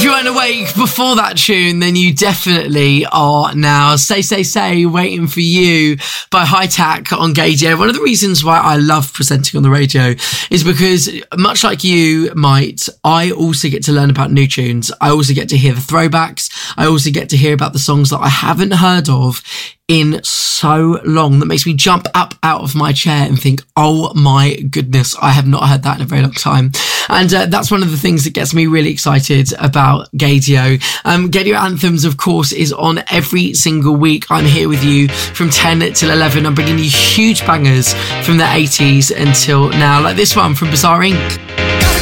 you weren't awake before that tune, then you definitely are now. Say, Waiting for You by Hi-Tac on Gaydio. One of the reasons why I love presenting on the radio is because, much like you might, I also get to learn about new tunes. I also get to hear the throwbacks. I also get to hear about the songs that I haven't heard of in so long. That makes me jump up out of my chair and think, oh my goodness, I have not heard that in a very long time. And that's one of the things that gets me really excited about Gaydio. Gaydio Anthems, of course, is on every single week. I'm here with you from 10 till 11. I'm bringing you huge bangers from the 80s until now, like this one from Bizarre Inc.